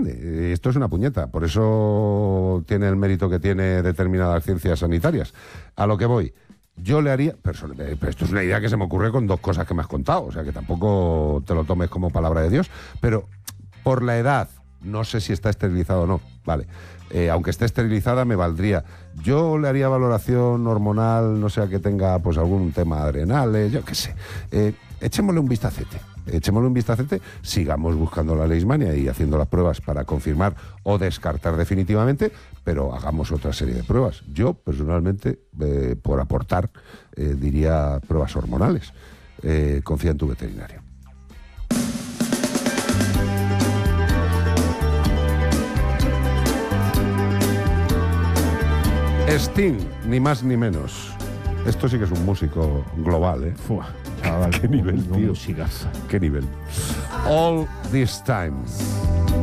grande. Esto es una puñeta. Por eso tiene el mérito que tiene determinadas ciencias sanitarias. A lo que voy. Yo le haría... Pero esto es una idea que se me ocurre con 2 cosas que me has contado. O sea, que tampoco te lo tomes como palabra de Dios. Pero por la edad, no sé si está esterilizado o no. Vale. Aunque esté esterilizada, me valdría. Yo le haría valoración hormonal, no sea que tenga pues algún tema adrenales, yo qué sé. Echémosle un vistacete. Sigamos buscando la leishmania y haciendo las pruebas para confirmar o descartar definitivamente, pero hagamos otra serie de pruebas. Yo, personalmente, por aportar, diría pruebas hormonales. Confía en tu veterinario. Sting, ni más ni menos. Esto sí que es un músico global, ¿eh? Chaval, qué nivel, tío. Musicaza. Qué nivel. All This Time.